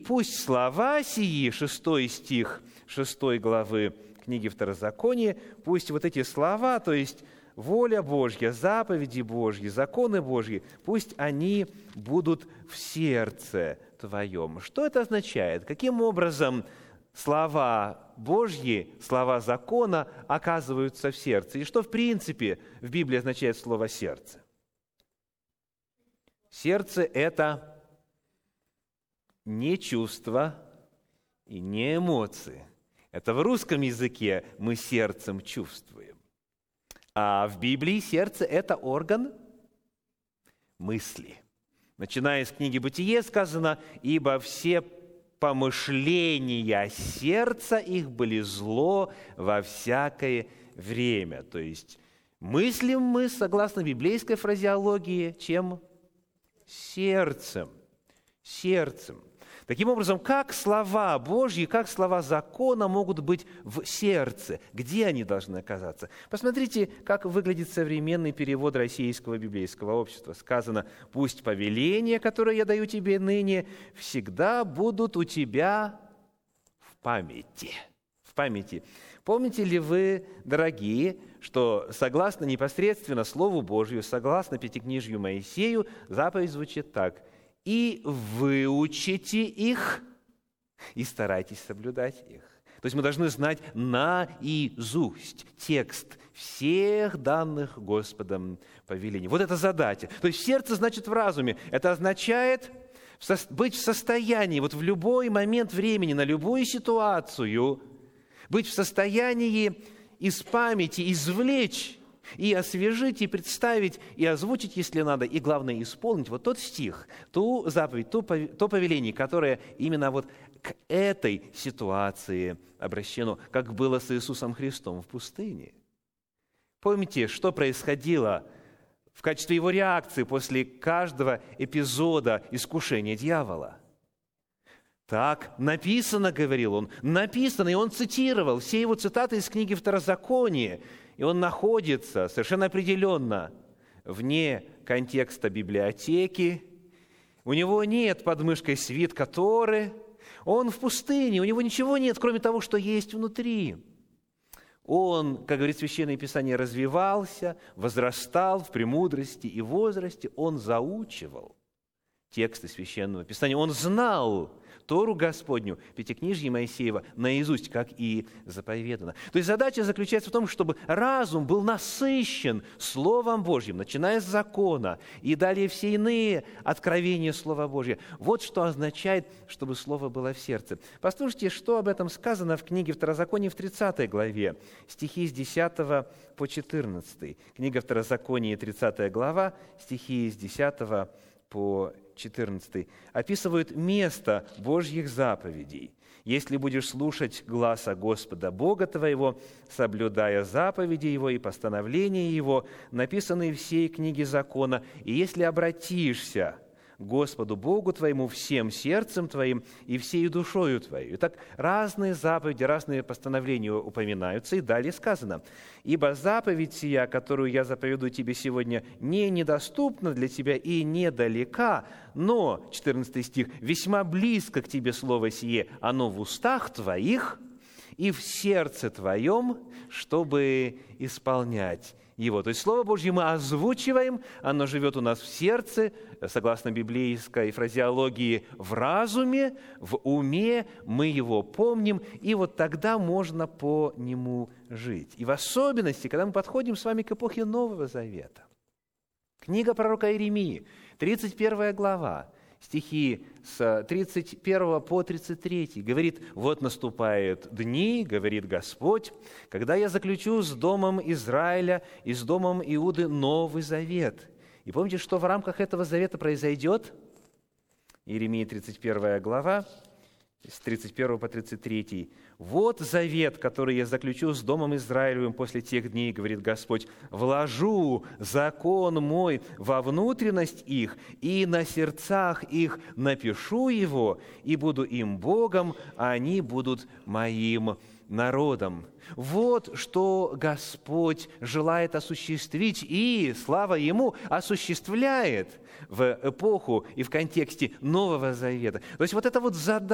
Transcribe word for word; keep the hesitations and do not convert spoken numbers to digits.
пусть слова сии, шестой стих шестой главы книги Второзакония, пусть вот эти слова, то есть воля Божья, заповеди Божьи, законы Божьи, пусть они будут в сердце твоем». Что это означает? Каким образом слова Божьи, слова закона оказываются в сердце? И что, в принципе, в Библии означает слово «сердце»? Сердце – это не чувства и не эмоции. Это в русском языке мы сердцем чувствуем. А в Библии сердце – это орган мысли. Начиная с книги «Бытие» сказано: «Ибо все помышления сердца их были зло во всякое время». То есть мыслим мы, согласно библейской фразеологии, чем? Сердцем. Сердцем. Таким образом, как слова Божьи, как слова закона могут быть в сердце? Где они должны оказаться? Посмотрите, как выглядит современный перевод Российского библейского общества. Сказано: «Пусть повеления, которые я даю тебе ныне, всегда будут у тебя в памяти». В памяти. Помните ли вы, дорогие, что согласно непосредственно Слову Божью, согласно Пятикнижью Моисею, заповедь звучит так: «И выучите их, и старайтесь соблюдать их». То есть мы должны знать наизусть текст всех данных Господом повелений. Вот это задача. То есть сердце значит в разуме. Это означает быть в состоянии, вот в любой момент времени, на любую ситуацию, быть в состоянии из памяти извлечь и освежить, и представить, и озвучить, если надо, и, главное, исполнить вот тот стих, ту заповедь, ту, то повеление, которое именно вот к этой ситуации обращено, как было с Иисусом Христом в пустыне. Помните, что происходило в качестве его реакции после каждого эпизода искушения дьявола? «Так написано, — говорил он, — написано», и он цитировал все его цитаты из книги Второзакония, и он находится совершенно определенно вне контекста библиотеки, у него нет под мышкой свитка Торы, он в пустыне, у него ничего нет, кроме того, что есть внутри. Он, как говорит Священное Писание, развивался, возрастал в премудрости и возрасте, он заучивал тексты Священного Писания, он знал Тору Господню, Пятикнижье Моисеева, наизусть, как и заповедано. То есть задача заключается в том, чтобы разум был насыщен Словом Божьим, начиная с закона и далее все иные откровения Слова Божьего. Вот что означает, чтобы Слово было в сердце. Послушайте, что об этом сказано в книге Второзакония в тридцатой главе, стихи с десятого по четырнадцатый. Книга Второзакония, тридцатая глава, стихи с десятого по четырнадцатый, описывают место Божьих заповедей. «Если будешь слушать гласа Господа Бога твоего, соблюдая заповеди Его и постановления Его, написанные в всей книге закона, и если обратишься к Господу Богу твоему всем сердцем твоим и всею душою твоей». Итак, разные заповеди, разные постановления упоминаются, и далее сказано: «Ибо заповедь сия, которую я заповедую тебе сегодня, не недоступна для тебя и недалека, но, четырнадцатый стих, весьма близко к тебе слово сие, оно в устах твоих и в сердце твоем, чтобы исполнять его». То есть Слово Божье мы озвучиваем, оно живет у нас в сердце, согласно библейской фразеологии, в разуме, в уме, мы его помним, и вот тогда можно по нему жить. И в особенности, когда мы подходим с вами к эпохе Нового Завета. Книга пророка Иеремии, тридцать первая глава, стихи с тридцать первого по тридцать третий, говорит: «Вот наступают дни, говорит Господь, когда я заключу с домом Израиля и с домом Иуды новый завет». И помните, что в рамках этого завета произойдет? Иеремия, тридцать первая глава, с тридцать первого по тридцать третий. «Вот завет, который я заключу с домом Израилевым после тех дней, говорит Господь, вложу закон мой во внутренность их, и на сердцах их напишу его, и буду им Богом, а они будут моим народом». Вот что Господь желает осуществить, и, слава Ему, осуществляет в эпоху и в контексте Нового Завета. То есть вот это вот задача,